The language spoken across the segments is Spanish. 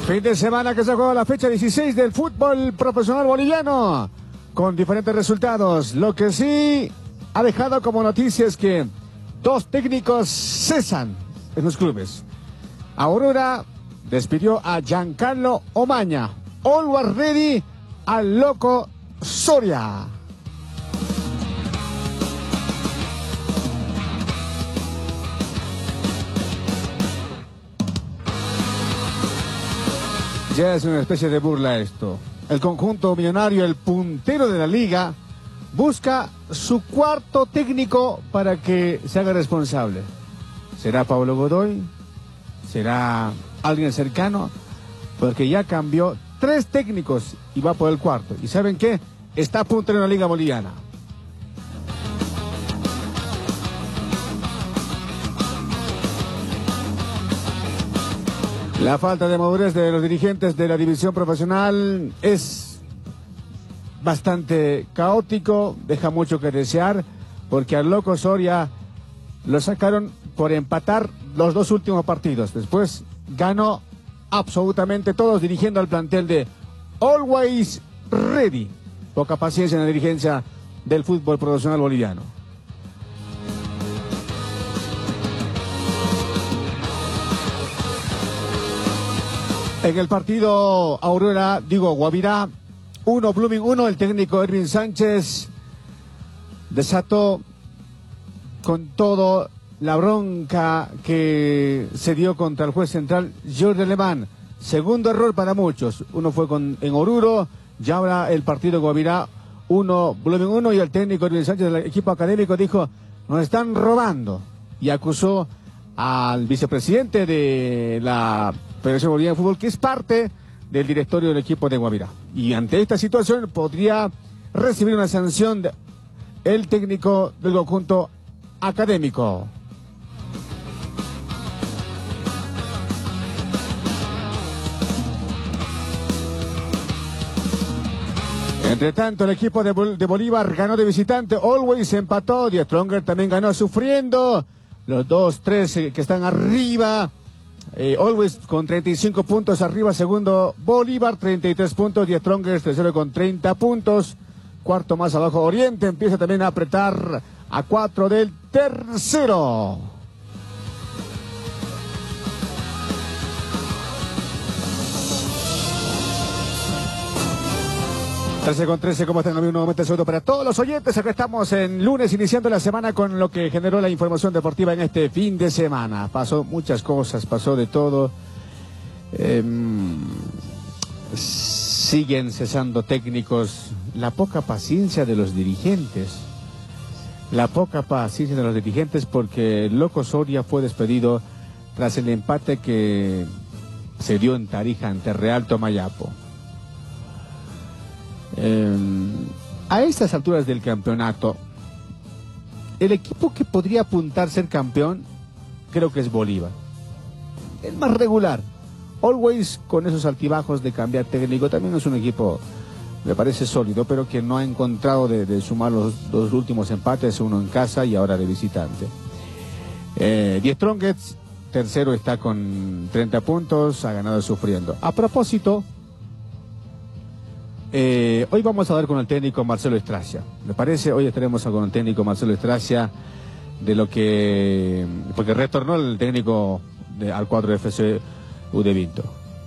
Fin de semana que se juega la fecha 16 del fútbol profesional boliviano, con diferentes resultados. Lo que sí ha dejado como noticia es que 2 técnicos cesan en los clubes. Aurora despidió a Giancarlo Omaña. Always Ready al Loco Soria. Ya es una especie de burla esto. El conjunto millonario, el puntero de la liga, busca su 4º técnico para que se haga responsable. ¿Será Pablo Godoy? ¿Será alguien cercano? Porque ya cambió 3 técnicos y va por el 4º. ¿Y saben qué? Está puntero en la liga boliviana. La falta de madurez de los dirigentes de la división profesional es bastante caótico, deja mucho que desear, porque al Loco Soria lo sacaron por empatar los 2 últimos partidos. Después ganó absolutamente todos, dirigiendo al plantel de Always Ready. Poca paciencia en la dirigencia del fútbol profesional boliviano. En el partido Guavirá 1, Blooming 1, el técnico Erwin Sánchez desató con todo la bronca que se dio contra el juez central Jordi Alemán. Segundo error para muchos. Uno fue en Oruro, ya ahora el partido Guavirá 1, Blooming 1, y el técnico Erwin Sánchez del equipo académico dijo: nos están robando, y acusó al vicepresidente de la Federación Boliviana de Fútbol, que es parte del directorio del equipo de Guavirá. Y ante esta situación podría recibir una sanción el técnico del conjunto académico. Entre tanto, el equipo de Bolívar ganó de visitante. Always empató. Die Stronger también ganó sufriendo. Los 2-3 que están arriba. Always con 35 puntos arriba, segundo Bolívar, 33 puntos, Die Strongers tercero con 30 puntos, cuarto más abajo Oriente, empieza también a apretar a 4 del tercero. Con 13, ¿cómo están, amigos? Nuevamente saludo para todos los oyentes. Acá estamos en lunes, iniciando la semana con lo que generó la información deportiva en este fin de semana. Pasó muchas cosas, pasó de todo. Siguen cesando técnicos. La poca paciencia de los dirigentes. Porque el Loco Soria fue despedido tras el empate que se dio en Tarija ante Real Tomayapo. A estas alturas del campeonato, el equipo que podría apuntar a ser campeón creo que es Bolívar, el más regular. Always, con esos altibajos de cambiar técnico, también es un equipo, me parece sólido, pero que no ha encontrado de sumar los 2 últimos empates, uno en casa y ahora de visitante. Die Strongers tercero está con 30 puntos, ha ganado sufriendo. A propósito, hoy vamos a hablar con el técnico Marcelo Estracia. ¿Le parece? Hoy estaremos con el técnico Marcelo Estracia de lo que... porque retornó el técnico al cuadro de FC Udevinto.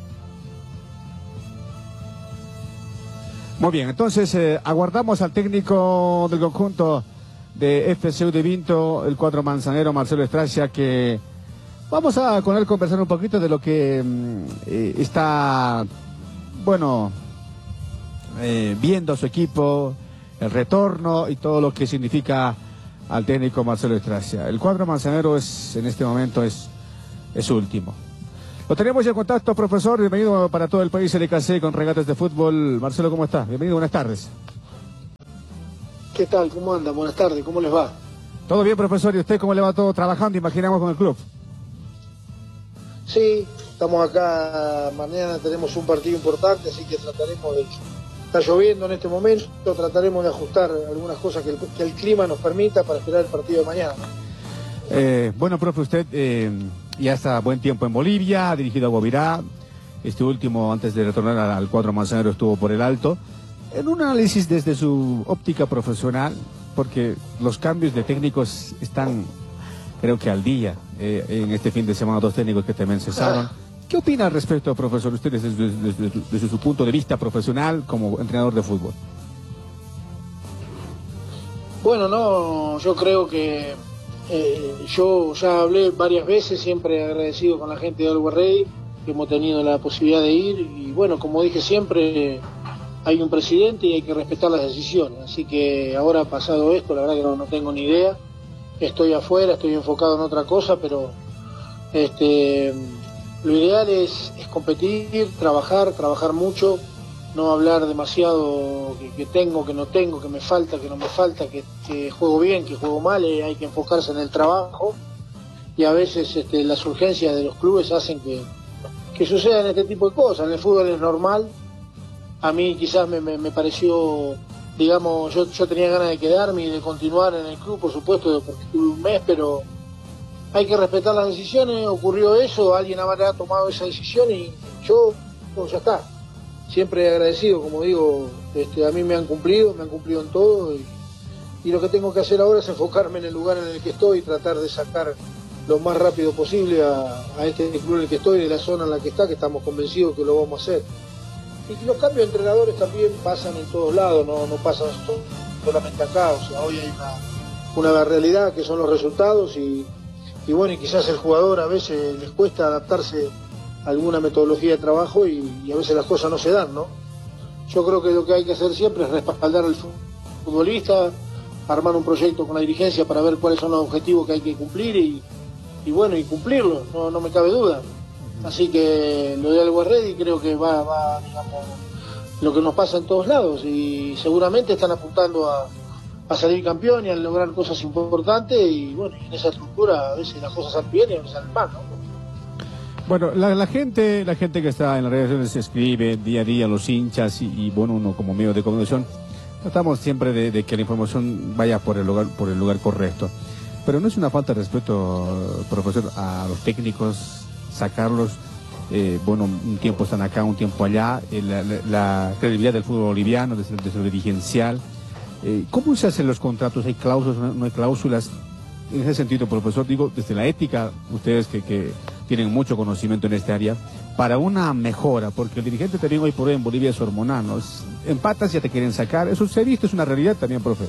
Muy bien, entonces aguardamos al técnico del conjunto de FC Udevinto, el cuadro manzanero, Marcelo Estracia, que vamos a con él conversar un poquito de lo que está, bueno, viendo a su equipo, el retorno y todo lo que significa al técnico Marcelo Estracia. El cuadro manzanero en este momento es último. Lo tenemos ya en contacto, profesor. Bienvenido para todo el país LKC con regatas de fútbol. Marcelo, ¿cómo está? Bienvenido, buenas tardes. ¿Qué tal? ¿Cómo andan? Buenas tardes, ¿cómo les va? Todo bien, profesor. ¿Y usted cómo le va todo trabajando, imaginamos, con el club? Sí, estamos acá. Mañana tenemos un partido importante, así que trataremos de... Está lloviendo en este momento, trataremos de ajustar algunas cosas que el clima nos permita para esperar el partido de mañana. Bueno, profe, usted ya está buen tiempo en Bolivia, ha dirigido a Guavirá, Este último, antes de retornar al cuadro manzanero, estuvo por el alto. En un análisis desde su óptica profesional, porque los cambios de técnicos están, creo que al día. En este fin de semana, 2 técnicos que también cesaron. ¿Qué opina al respecto, profesor, usted desde su punto de vista profesional como entrenador de fútbol? Bueno, no, yo creo que yo ya hablé varias veces, siempre agradecido con la gente de Always Ready, que hemos tenido la posibilidad de ir, y bueno, como dije siempre, hay un presidente y hay que respetar las decisiones, así que ahora pasado esto, la verdad que no tengo ni idea, estoy afuera, estoy enfocado en otra cosa, pero lo ideal es competir, trabajar mucho, no hablar demasiado que tengo, que no tengo, que me falta, que no me falta, que juego bien, que juego mal. Hay que enfocarse en el trabajo, y a veces las urgencias de los clubes hacen que sucedan este tipo de cosas. En el fútbol es normal. A mí quizás me pareció, digamos, yo tenía ganas de quedarme y de continuar en el club, por supuesto, porque estuve un mes, pero hay que respetar las decisiones. Ocurrió eso, alguien habrá tomado esa decisión y yo, pues ya está. Siempre agradecido, como digo, a mí me han cumplido en todo, y lo que tengo que hacer ahora es enfocarme en el lugar en el que estoy y tratar de sacar lo más rápido posible a este club en el que estoy, de la zona en la que está, que estamos convencidos que lo vamos a hacer. Y los cambios de entrenadores también pasan en todos lados, no pasan solamente acá. O sea, hoy hay una realidad que son los resultados, y bueno, y quizás el jugador a veces les cuesta adaptarse a alguna metodología de trabajo, y a veces las cosas no se dan, ¿no? Yo creo que lo que hay que hacer siempre es respaldar al futbolista, armar un proyecto con la dirigencia para ver cuáles son los objetivos que hay que cumplir, y bueno, y cumplirlos, no me cabe duda. Así que lo de Always Ready creo que va, digamos, lo que nos pasa en todos lados, y seguramente están apuntando a salir campeón y a lograr cosas importantes, y bueno, en esa estructura a veces las cosas salen bien y a veces salen mal, ¿no? Bueno, la gente que está en las redes sociales escribe día a día, los hinchas y bueno, uno como medio de comunicación, tratamos siempre de que la información vaya por el lugar correcto. Pero no es una falta de respeto, profesor, a los técnicos, sacarlos, bueno, un tiempo están acá, un tiempo allá, la credibilidad del fútbol boliviano, desde lo dirigencial. ¿Cómo se hacen los contratos? ¿Hay cláusulas, no hay cláusulas? En ese sentido, profesor, digo, desde la ética, ustedes que tienen mucho conocimiento en este área, para una mejora, porque el dirigente también hoy por hoy en Bolivia es hormonal, ¿no? Empatas, ya te quieren sacar, eso se ha visto, es una realidad también, profe.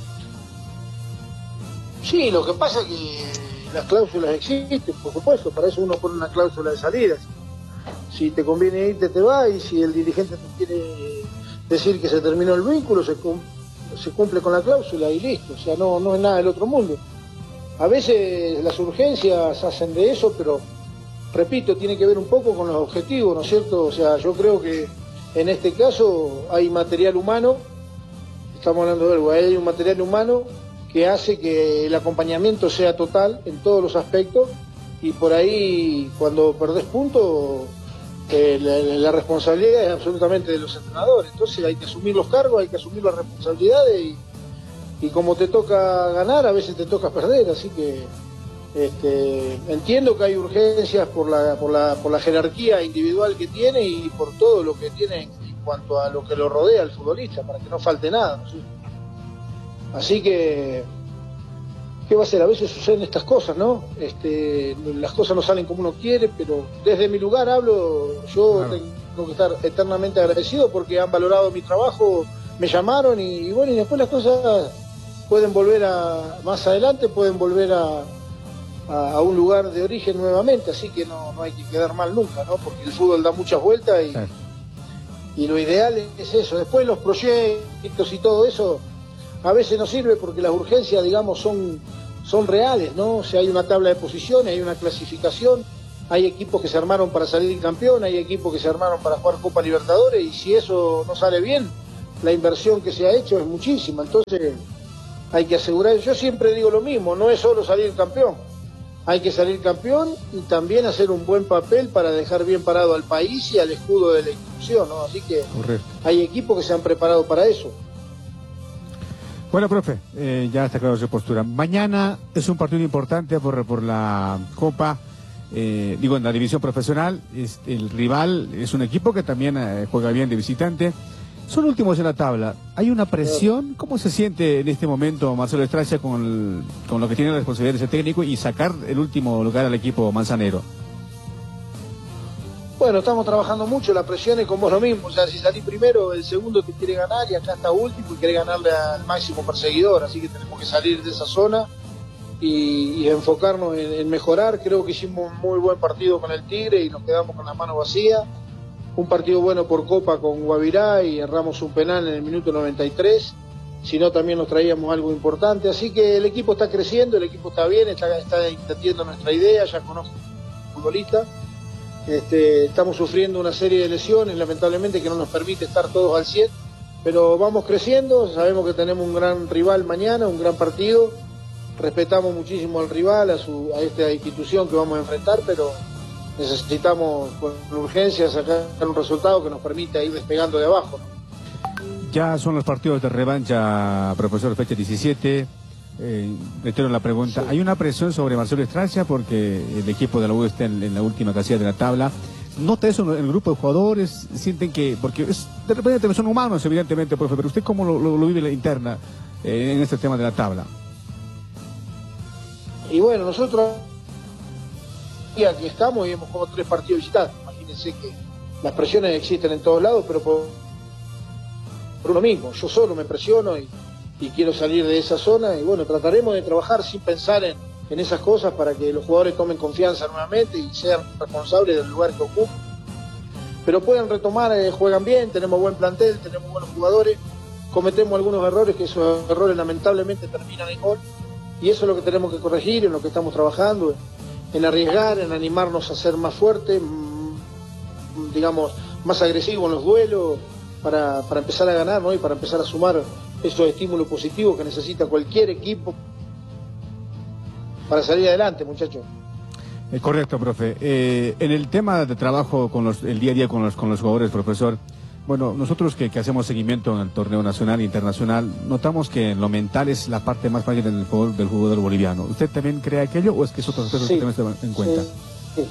Sí, lo que pasa es que las cláusulas existen, por supuesto, para eso uno pone una cláusula de salida. Si te conviene irte, te va, y si el dirigente te quiere decir que se terminó el vínculo, se cumple con la cláusula y listo. O sea, no es nada del otro mundo. A veces las urgencias hacen de eso, pero repito, tiene que ver un poco con los objetivos, ¿no es cierto? O sea, yo creo que en este caso hay material humano, estamos hablando de algo, hay un material humano que hace que el acompañamiento sea total en todos los aspectos, y por ahí cuando perdés puntos, la responsabilidad es absolutamente de los entrenadores. Entonces hay que asumir los cargos, hay que asumir las responsabilidades, y como te toca ganar, a veces te toca perder, así que entiendo que hay urgencias por la jerarquía individual que tiene y por todo lo que tiene en cuanto a lo que lo rodea al futbolista, para que no falte nada, ¿no? Así que, ¿qué va a ser? A veces suceden estas cosas, ¿no? Las cosas no salen como uno quiere, pero desde mi lugar hablo, yo tengo que estar eternamente agradecido porque han valorado mi trabajo, me llamaron, y bueno, y después las cosas pueden volver más adelante pueden volver a un lugar de origen nuevamente, así que no hay que quedar mal nunca, ¿no? Porque el fútbol da muchas vueltas, y lo ideal es eso. Después los proyectos y todo eso a veces no sirve porque las urgencias, digamos, son reales, ¿no? O sea, hay una tabla de posiciones, hay una clasificación, hay equipos que se armaron para salir campeón, hay equipos que se armaron para jugar Copa Libertadores, y si eso no sale bien, la inversión que se ha hecho es muchísima. Entonces hay que asegurar, yo siempre digo lo mismo, no es solo salir campeón, hay que salir campeón y también hacer un buen papel para dejar bien parado al país y al escudo de la institución, ¿no? Así que hay equipos que se han preparado para eso. Bueno, profe, ya está claro su postura. Mañana es un partido importante por la Copa. digo, en la división profesional, el rival es un equipo que también juega bien de visitante. Son últimos en la tabla. ¿Hay una presión? ¿Cómo se siente en este momento Marcelo Stracia con lo que tiene la responsabilidad de ese técnico y sacar el último lugar al equipo manzanero? Bueno, estamos trabajando mucho, la presión es como lo mismo, o sea, si salís primero, el segundo te quiere ganar y acá está último y quiere ganarle al máximo perseguidor, así que tenemos que salir de esa zona y enfocarnos en mejorar. Creo que hicimos un muy buen partido con el Tigre y nos quedamos con las manos vacías. Un partido bueno por Copa con Guavirá y erramos un penal en el minuto 93, si no también nos traíamos algo importante, así que el equipo está creciendo, el equipo está bien, está entendiendo nuestra idea, ya conozco al futbolista. Estamos sufriendo una serie de lesiones, lamentablemente, que no nos permite estar todos al 100, pero vamos creciendo, sabemos que tenemos un gran rival mañana, un gran partido, respetamos muchísimo al rival, a esta institución que vamos a enfrentar, pero necesitamos con urgencia sacar un resultado que nos permita ir despegando de abajo, ¿no? Ya son los partidos de revancha, profesor, fecha 17. Reitero la pregunta, sí. ¿Hay una presión sobre Marcelo Stracia porque el equipo de la U está en la última casilla de la tabla? ¿Nota eso en el grupo de jugadores? ¿Sienten que, porque de repente son humanos, evidentemente, profe, pero usted cómo lo vive la interna en este tema de la tabla? Y bueno, nosotros ya que estamos y hemos jugado 3 partidos visitantes, imagínense que las presiones existen en todos lados, pero por uno mismo, yo solo me presiono y quiero salir de esa zona y bueno, trataremos de trabajar sin pensar en esas cosas para que los jugadores tomen confianza nuevamente y sean responsables del lugar que ocupan. Pero pueden retomar, juegan bien, tenemos buen plantel, tenemos buenos jugadores, cometemos algunos errores, que esos errores lamentablemente terminan en gol, y eso es lo que tenemos que corregir, en lo que estamos trabajando, en arriesgar, en animarnos a ser más fuertes, digamos, más agresivos en los duelos, para empezar a ganar, ¿no? Y para empezar a sumar esos estímulos positivos que necesita cualquier equipo para salir adelante, muchachos. Correcto, profe. En el tema de trabajo el día a día con los jugadores, profesor, bueno, nosotros que hacemos seguimiento en el torneo nacional e internacional, notamos que lo mental es la parte más frágil del jugador boliviano. ¿Usted también cree aquello o es que es otro aspecto que también se dan en cuenta? Sí.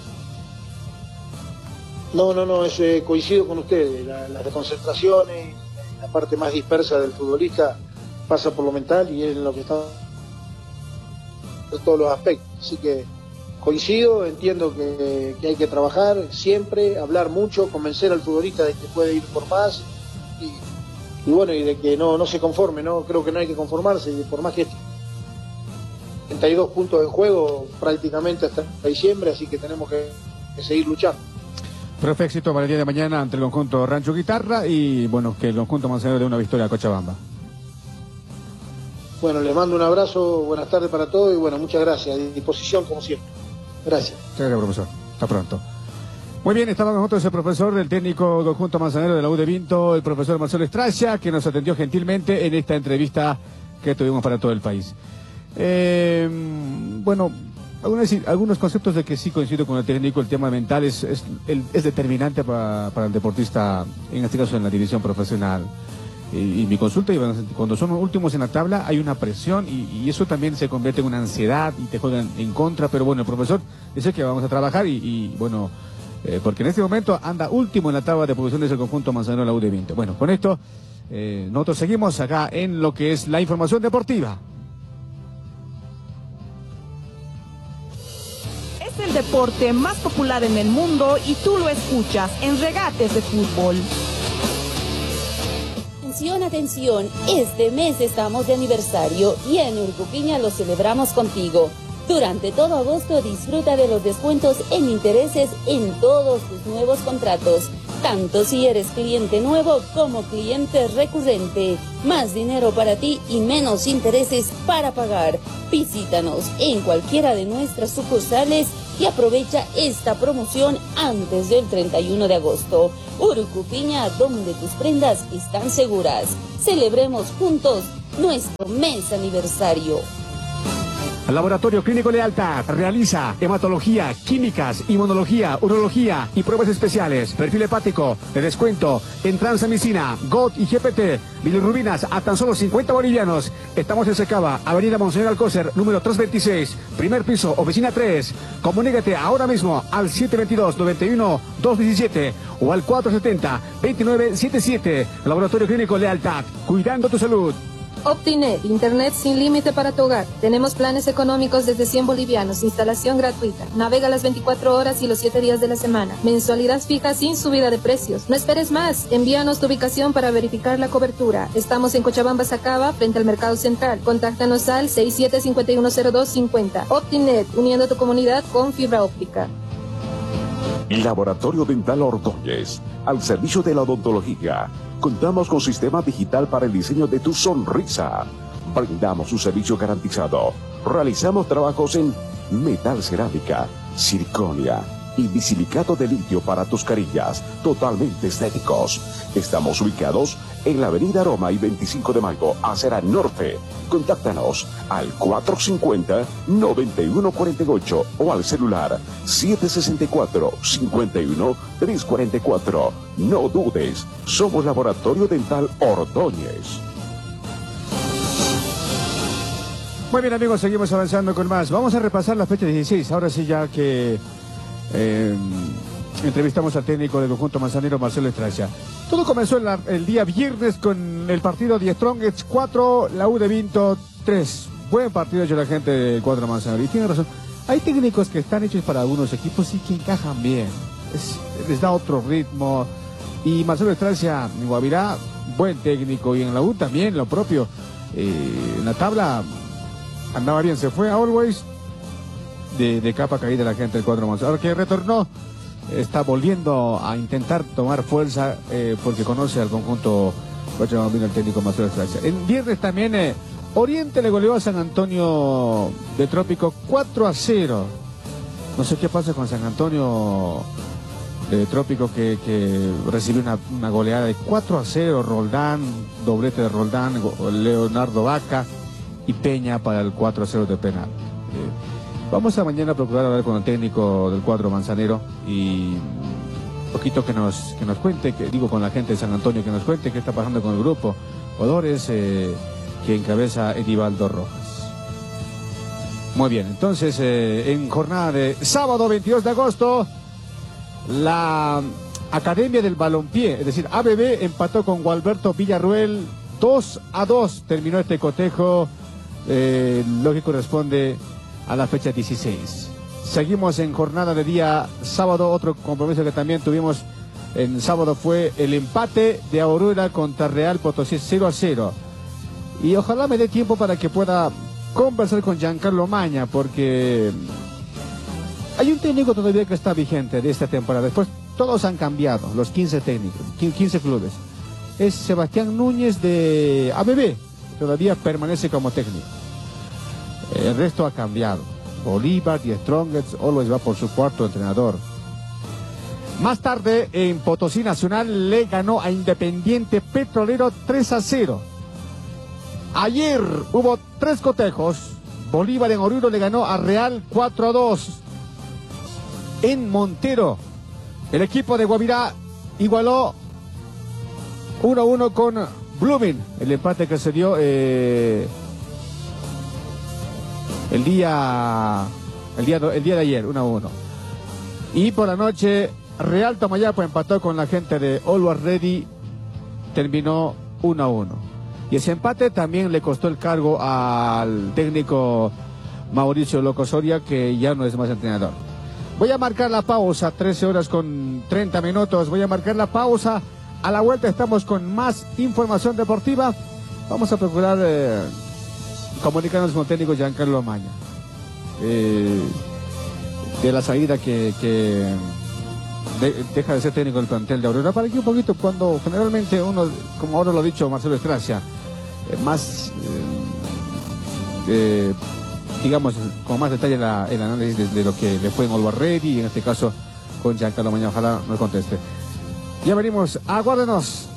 No, coincido con ustedes. Las desconcentraciones, la parte más dispersa del futbolista pasa por lo mental y es lo que está en todos los aspectos. Así que coincido, entiendo que hay que trabajar siempre, hablar mucho, convencer al futbolista de que puede ir por más y bueno, y de que no se conforme, ¿no? Creo que no hay que conformarse, y por más que 32 puntos de juego prácticamente hasta diciembre, así que tenemos que seguir luchando. Profe, éxito para el día de mañana ante el conjunto Rancho Guitarra y bueno, que el conjunto manzanero dé una victoria a Cochabamba. Bueno, les mando un abrazo, buenas tardes para todos y bueno, muchas gracias, a disposición como siempre. Gracias. Muchas gracias, profesor. Hasta pronto. Muy bien, estaba con nosotros el profesor del técnico conjunto manzanero de la U de Vinto, el profesor Marcelo Stracia, que nos atendió gentilmente en esta entrevista que tuvimos para todo el país. Bueno, algunos conceptos de que sí coincido con el técnico, el tema mental es determinante para el deportista, en este caso en la división profesional. Y mi consulta, cuando son últimos en la tabla hay una presión y eso también se convierte en una ansiedad y te juegan en contra, pero bueno, el profesor dice que vamos a trabajar y bueno, porque en este momento anda último en la tabla de posiciones del conjunto manzanero de la U de Vinto. Bueno, con esto nosotros seguimos acá en lo que es la información deportiva. Es el deporte más popular en el mundo y tú lo escuchas en Regates de Fútbol. Atención, este mes estamos de aniversario y en Urcupiña lo celebramos contigo. Durante todo agosto disfruta de los descuentos en intereses en todos tus nuevos contratos, tanto si eres cliente nuevo como cliente recurrente. Más dinero para ti y menos intereses para pagar. Visítanos en cualquiera de nuestras sucursales y aprovecha esta promoción antes del 31 de agosto. Urcupiña, donde tus prendas están seguras. Celebremos juntos nuestro mes aniversario. Laboratorio Clínico Lealtad realiza hematología, químicas, inmunología, urología y pruebas especiales. Perfil hepático de descuento en transamicina, GOT y GPT. Bilirrubinas a tan solo 50 bolivianos. Estamos en Secaba, Avenida Monseñor Alcócer, número 326, primer piso, oficina 3. Comunícate ahora mismo al 722-91-217 o al 470-2977. Laboratorio Clínico Lealtad, cuidando tu salud. Optinet, internet sin límite para tu hogar. Tenemos planes económicos desde 100 bolivianos, instalación gratuita. Navega las 24 horas y los 7 días de la semana. Mensualidad fija sin subida de precios. No esperes más. Envíanos tu ubicación para verificar la cobertura. Estamos en Cochabamba, Sacaba, frente al Mercado Central. Contáctanos al 67510250. Optinet, uniendo tu comunidad con fibra óptica. Laboratorio Dental Ordóñez, al servicio de la odontología. Contamos con sistema digital para el diseño de tu sonrisa. Brindamos un servicio garantizado. Realizamos trabajos en metal cerámica, circonia y bisilicato de litio para tus carillas, totalmente estéticos. Estamos ubicados en la avenida Roma y 25 de Mayo, Acera Norte. Contáctanos al 450-9148 o al celular 764-51-344. No dudes, somos Laboratorio Dental Ordóñez. Muy bien, amigos, seguimos avanzando con más. Vamos a repasar la fecha 16. Ahora sí, ya que entrevistamos al técnico del conjunto manzanero, Marcelo Estracia. Todo comenzó el día viernes con el partido de Strongets 4, la U de Vinto 3. Buen partido hecho la gente del cuadro manzanero. Y tiene razón, hay técnicos que están hechos para algunos equipos y que encajan bien. Les da otro ritmo. Y Marcelo Estracia en Guavirá, buen técnico. Y en la U también, lo propio. En la tabla andaba bien, se fue a Always de capa caída la gente del cuadro manzanero. Ahora que retornó, está volviendo a intentar tomar fuerza porque conoce al conjunto el técnico Marcelo Estracia. El viernes también Oriente le goleó a San Antonio de Trópico 4-0. No sé qué pasa con San Antonio de Trópico que recibió una goleada de 4-0. Roldán, doblete de Roldán, Leonardo Vaca y Peña para el 4-0 de penal. Vamos a mañana a procurar hablar con el técnico del cuadro manzanero y un poquito que nos cuente, con la gente de San Antonio, que nos cuente qué está pasando con el grupo jugadores que encabeza Edivaldo Rojas. Muy bien, entonces en jornada de sábado 22 de agosto, la Academia del Balompié, es decir, ABB, empató con Gualberto Villarruel 2-2. Terminó este cotejo, lo que corresponde a la fecha 16. Seguimos en jornada de día sábado. Otro compromiso que también tuvimos en sábado fue el empate de Aurora contra Real Potosí 0-0. Y ojalá me dé tiempo para que pueda conversar con Giancarlo Maña, porque hay un técnico todavía que está vigente de esta temporada. Después todos han cambiado, los 15 técnicos, 15 clubes. Es Sebastián Núñez de ABB, todavía permanece como técnico. El resto ha cambiado. Bolívar y Strongets, Always va por su cuarto entrenador. Más tarde, en Potosí Nacional le ganó a Independiente Petrolero 3-0. Ayer hubo 3 cotejos. Bolívar en Oruro le ganó a Real 4-2. En Montero, el equipo de Guavirá igualó 1-1 con Blooming. El empate que se dio el día de ayer, 1-1. Y por la noche, Real Tomayapo empató con la gente de Always Ready, terminó 1-1. Y ese empate también le costó el cargo al técnico Mauricio Loco Soria, que ya no es más entrenador. Voy a marcar la pausa, 13 horas con 30 minutos. Voy a marcar la pausa. A la vuelta estamos con más información deportiva. Vamos a procurar comunicarnos con el técnico Giancarlo Maña. De la salida que deja de ser técnico del plantel de Aurora, para que un poquito, cuando generalmente uno, como ahora lo ha dicho Marcelo Estracia, más digamos con más detalle el análisis de lo que le fue en Always Ready, y en este caso con Giancarlo Maña. Ojalá nos conteste. Ya venimos, aguárdenos.